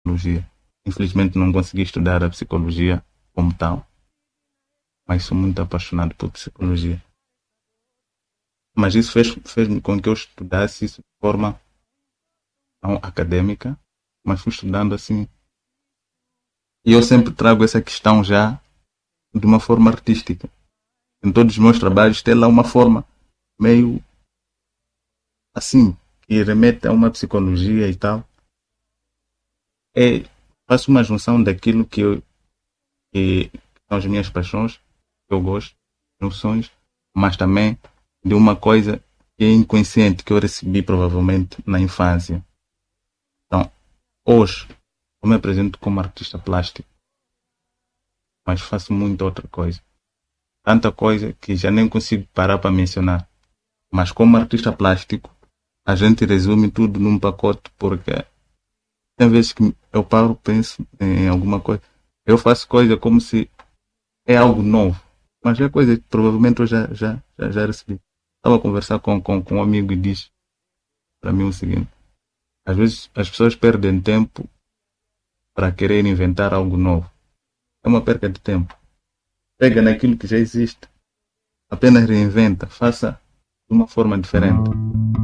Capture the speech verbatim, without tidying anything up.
psicologia. Infelizmente não consegui estudar a psicologia como tal, mas sou muito apaixonado por psicologia. Mas isso fez, fez com que eu estudasse isso de forma não acadêmica, mas fui estudando assim. E eu sempre trago essa questão já de uma forma artística. Em todos os meus trabalhos tem lá uma forma meio assim, que remete a uma psicologia e tal. É, faço uma junção daquilo que, eu, que são as minhas paixões, que eu gosto, junções, mas também de uma coisa que é inconsciente, que eu recebi provavelmente na infância. Então, hoje, eu me apresento como artista plástico, mas faço muita outra coisa. Tanta coisa que já nem consigo parar para mencionar. Mas como artista plástico, a gente resume tudo num pacote, porque tem vezes que eu paro, penso em alguma coisa. Eu faço coisa como se é algo novo, mas é coisa que provavelmente eu já, já, já, já recebi. Estava a conversar com, com, com um amigo e disse para mim o seguinte: às vezes as pessoas perdem tempo para querer inventar algo novo. É uma perca de tempo. Pega naquilo que já existe, apenas reinventa, faça de uma forma diferente.